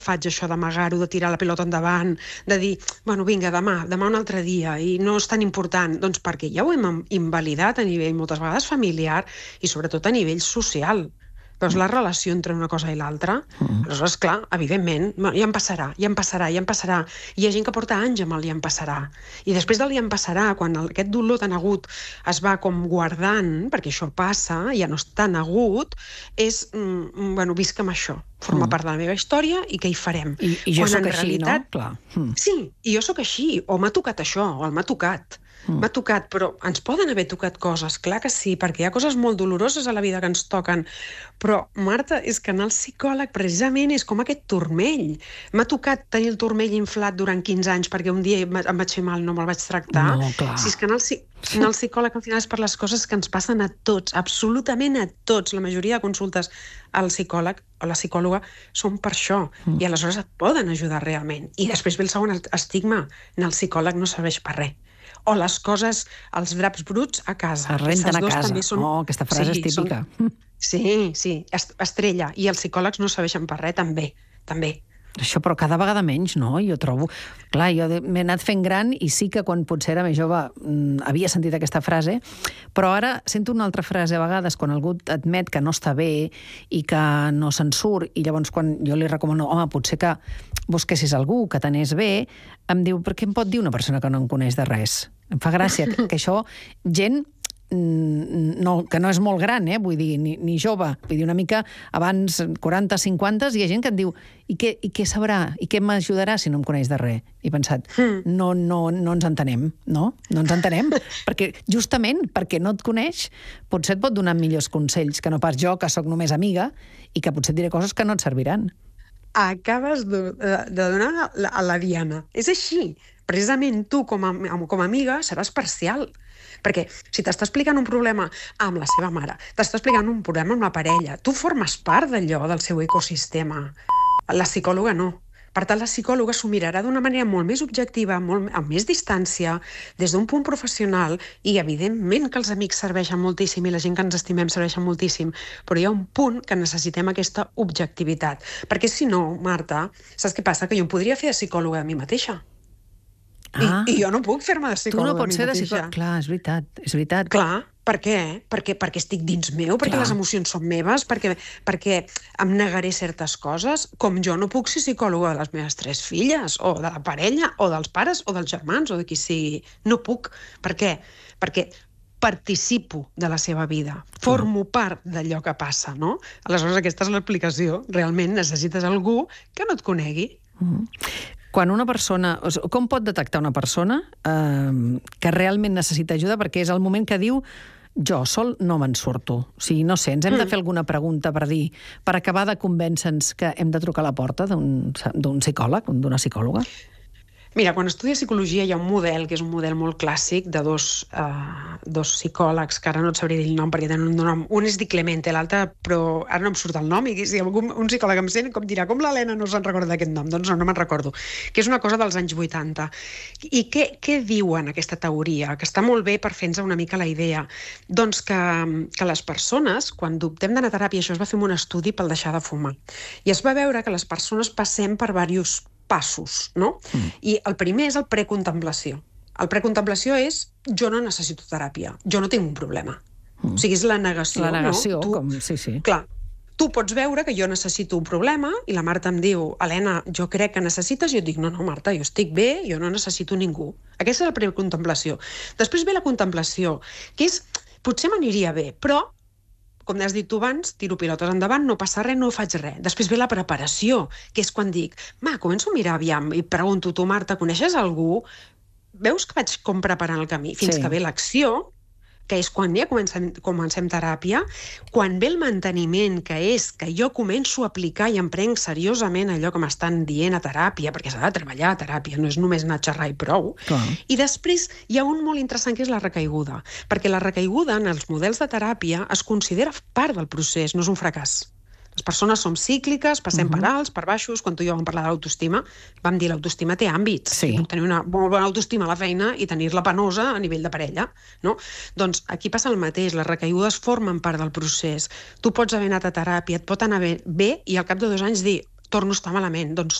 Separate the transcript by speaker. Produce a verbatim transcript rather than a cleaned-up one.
Speaker 1: faig això d'amagar-ho, de tirar la pilota endavant, de dir, bueno, vinga, demà, demà un altre dia, i no és tan important, doncs perquè ja ho hem invalidat a nivell moltes vegades familiar i sobretot a nivell social. Però és la relació entre una cosa i l'altra. Mm. Aleshores, clar, evidentment, ja em passarà, ja em passarà, ja em passarà. Hi ha gent que porta anys amb el ja em passarà. I després del ja em passarà, quan el, aquest dolor tan agut es va com guardant, perquè això passa, ja no és tan agut, és, mm, bueno, visc amb això. Forma mm. part de la meva història i què hi farem.
Speaker 2: I, i jo sóc així, realitat, no? Clar.
Speaker 1: Mm. Sí, i jo sóc així, o m'ha tocat això, o el m'ha tocat. Mm. M'ha tocat, però ens poden haver tocat coses, clar que sí, perquè hi ha coses molt doloroses a la vida que ens toquen, però, Marta, és que anar al psicòleg precisament és com aquest turmell. M'ha tocat tenir el turmell inflat durant quinze anys perquè un dia em vaig fer mal, no me'l vaig tractar.
Speaker 2: No, clar.
Speaker 1: Si és que anar al, anar al psicòleg al final és per les coses que ens passen a tots, absolutament a tots. La majoria de consultes al psicòleg o la psicòloga són per això, mm. i aleshores et poden ajudar realment. I després ve el segon estigma, anar al psicòleg no serveix per res. O les coses, els draps bruts a casa.
Speaker 2: Es renten a casa. Són... Oh, aquesta frase sí, és típica.
Speaker 1: Són... Sí, sí, estrella. I els psicòlegs no serveixen per res, també, també.
Speaker 2: Això, però cada vegada menys, no? Jo trobo... Clar, jo m'he anat fent gran i sí que quan potser era més jove mmm, havia sentit aquesta frase, però ara sento una altra frase a vegades quan algú admet que no està bé i que no se'n surt, i llavors quan jo li recomano, home, potser que busquessis algú que t'anés bé, em diu, per què em pot dir una persona que no en coneix de res? Em fa gràcia que, que això, gent... No, que no és molt gran, eh? Vull dir, ni, ni jove, vull dir, una mica abans quaranta, cinquanta, hi ha gent que et diu i què, i què sabrà, i què m'ajudarà si no em coneix de res? I he pensat, mm. no, no, no ens entenem, no? No ens entenem, perquè justament perquè no et coneix, potser et pot donar millors consells que no pas jo, que sóc només amiga, i que potser et diré coses que no et serviran.
Speaker 1: Acabes de, de donar a la diana. És així. Precisament tu, com a, com a amiga, seràs parcial. Perquè si t'està explicant un problema amb la seva mare, t'està explicant un problema amb la parella, tu formes part d'allò, del seu ecosistema. La psicòloga no. Per tant, la psicòloga s'ho mirarà d'una manera molt més objectiva, molt, amb més distància, des d'un punt professional, i evidentment que els amics serveixen moltíssim i la gent que ens estimem serveixen moltíssim, però hi ha un punt que necessitem aquesta objectivitat. Perquè si no, Marta, saps què passa? Que jo em podria fer de psicòloga a mi mateixa.
Speaker 2: Ah,
Speaker 1: I, I jo no puc fer-me de psicòloga.
Speaker 2: Tu no pots ser de psicòloga. Clar, és veritat, és veritat.
Speaker 1: Clar, per què? Perquè, perquè estic dins meu, perquè Clar. Les emocions són meves, perquè, perquè em negaré certes coses, com jo no puc ser psicòloga de les meves tres filles, o de la parella, o dels pares, o dels germans, o de qui sigui. No puc. Per què? Perquè participo de la seva vida, formo part d'allò que passa, no? Aleshores, aquesta és l'explicació. Realment necessites algú que no et conegui.
Speaker 2: Mm. Quan una persona... Com pot detectar una persona eh, que realment necessita ajuda? Perquè és el moment que diu jo sol no me'n surto. O sigui, no sé, ens hem mm. de fer alguna pregunta per dir, per acabar de convèncer-nos que hem de trucar a la porta d'un psicòleg, d'una psicòloga?
Speaker 1: Mira, quan estudies psicologia hi ha un model, que és un model molt clàssic, de dos, uh, dos psicòlegs, que ara no et sabré dir el nom perquè tenen un nom. Un és Di Clemente, l'altre, però ara no em surt el nom, i si algun, un psicòleg em sent, com dirà, com l'Helena no se'n recorda d'aquest nom? Doncs no, no me'n recordo. Que és una cosa dels anys vuitanta. I què, què diuen aquesta teoria? Que està molt bé per fer-nos una mica la idea. Doncs que, que les persones, quan dubtem d'anar a teràpia, això es va fer un estudi pel deixar de fumar, i es va veure que les persones passem per diversos passos, no? Mm. I el primer és el precontemplació. El precontemplació és jo no necessito teràpia, jo no tinc un problema. Mm. O sigui, és la negació.
Speaker 2: La negació,
Speaker 1: no? Tu,
Speaker 2: com... Sí, sí.
Speaker 1: Clar, tu pots veure que jo necessito un problema i la Marta em diu, Helena, jo crec que necessites, i jo dic, no, no, Marta, jo estic bé, jo no necessito ningú. Aquesta és la precontemplació. Després ve la contemplació, que és, potser m'aniria bé, però com has dit tu abans, tiro pilotes endavant, no passa res, no faig res. Després ve la preparació, que és quan dic, ma, començo a mirar aviam i pregunto, tu, Marta, coneixes algú? Veus que vaig com preparant el camí? Fins sí. que ve l'acció, que és quan ja comencem, comencem teràpia, quan ve el manteniment, que és que jo començo a aplicar i em prenc seriosament allò que m'estan dient a teràpia, perquè s'ha de treballar a teràpia, no és només anar a xerrar i prou. Clar. I després hi ha un molt interessant que és la recaiguda, perquè la recaiguda en els models de teràpia es considera part del procés, no és un fracàs. Les persones som cícliques, passem uh-huh. per alts, per baixos. Quan tu i jo vam parlar de l'autoestima, vam dir l'autoestima té àmbits.
Speaker 2: Sí.
Speaker 1: Puc tenir una molt bona autoestima a la feina i tenir-la penosa a nivell de parella, no? Doncs aquí passa el mateix, les recaigudes formen part del procés. Tu pots haver anat a teràpia, et pot anar bé, bé i al cap de dos anys dir torno a estar malament. Doncs